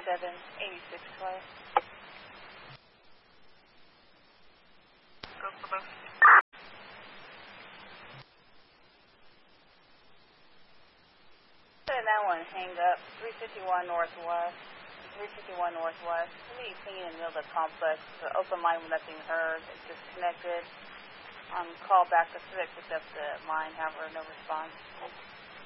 8612. Go for both. That one, hang up. 351 Northwest. 351 Northwest. Somebody singing in the middle of the complex. The open line with nothing heard. It's disconnected. Call back to 6, picked up the line, however, no response.